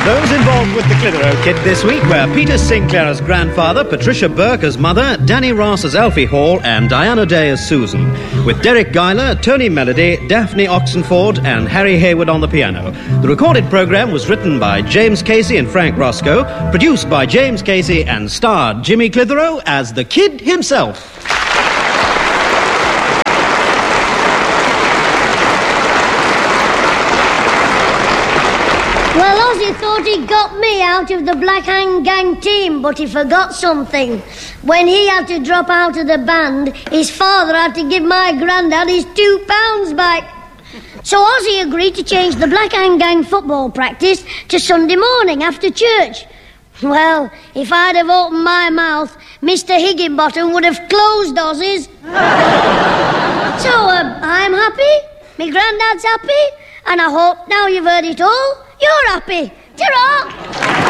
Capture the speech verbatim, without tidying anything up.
Those involved with the Clitheroe Kid this week were Peter Sinclair as grandfather, Patricia Burke as mother, Danny Ross as Alfie Hall, and Diana Day as Susan, with Derek Guyler, Tony Melody, Daphne Oxenford, and Harry Hayward on the piano. The recorded programme was written by James Casey and Frank Roscoe, produced by James Casey, and starred Jimmy Clitheroe as the Kid himself. Well, Ozzy thought he got me out of the Black Hand Gang team, but he forgot something. When he had to drop out of the band, his father had to give my granddad his two pounds back. So Ozzy agreed to change the Black Hand Gang football practice to Sunday morning after church. Well, if I'd have opened my mouth, Mister Higginbottom would have closed Ozzy's. So, uh, I'm happy, my granddad's happy, and I hope now you've heard it all, you're happy. Ta-ra!